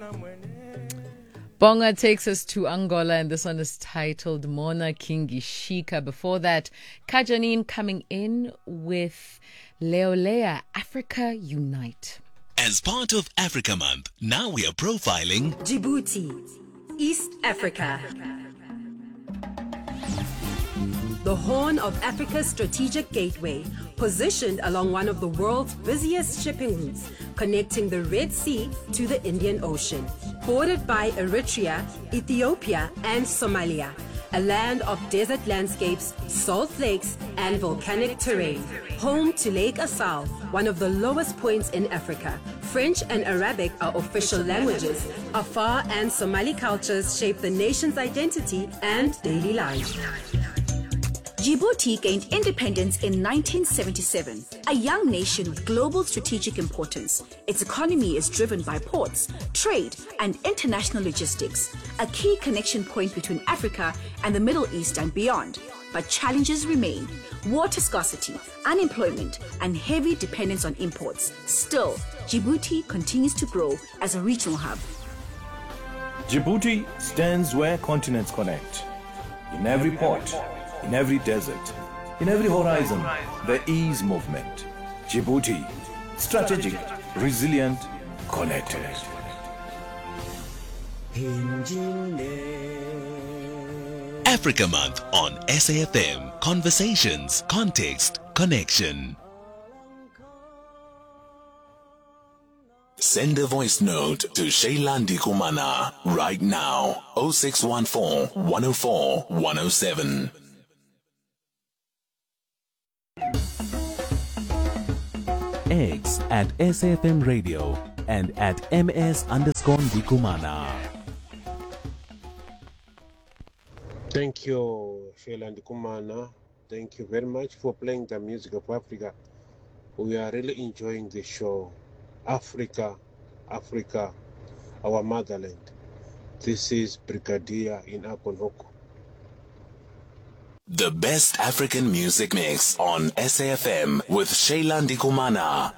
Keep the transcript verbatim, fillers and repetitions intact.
Bonga takes us to Angola, and this one is titled Mona Kingishika. Before that, Kajanine coming in with Leolea, Africa Unite. As part of Africa Month, now we are profiling Djibouti, East Africa. The Horn of Africa's strategic gateway, positioned along one of the world's busiest shipping routes, connecting the Red Sea to the Indian Ocean. Bordered by Eritrea, Ethiopia, and Somalia, a land of desert landscapes, salt lakes, and volcanic terrain. Home to Lake Assal, one of the lowest points in Africa. French and Arabic are official languages. Afar and Somali cultures shape the nation's identity and daily life. Djibouti gained independence in nineteen seventy-seven, a young nation with global strategic importance. Its economy is driven by ports, trade, and international logistics, a key connection point between Africa and the Middle East and beyond. But challenges remain: water scarcity, unemployment, and heavy dependence on imports. Still, Djibouti continues to grow as a regional hub. Djibouti stands where continents connect. In every port, in every desert, in every horizon, there is movement. Djibouti, strategic, resilient, connected. Africa Month on S A F M. Conversations, context, connection. Send a voice note to Shailandi Kumana right now. oh six one four, one oh four, one oh seven. X at S A F M Radio and at M S underscore Ndikumana. Thank you, Sheila Ndikumana. Thank you very much for playing the music of Africa. We are really enjoying the show. Africa, Africa, our motherland. This is Brigadier in Akonhoko. The best African music mix on S A F M with Sheila Ndikumana.